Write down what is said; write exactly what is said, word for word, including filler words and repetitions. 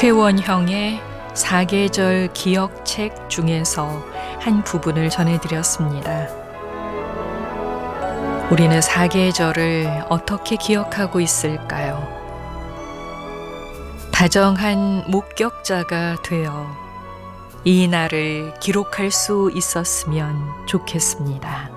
최원형의 사계절 기억책 중에서 한 부분을 전해드렸습니다. 우리는 사계절을 어떻게 기억하고 있을까요? 다정한 목격자가 되어 이 날을 기록할 수 있었으면 좋겠습니다.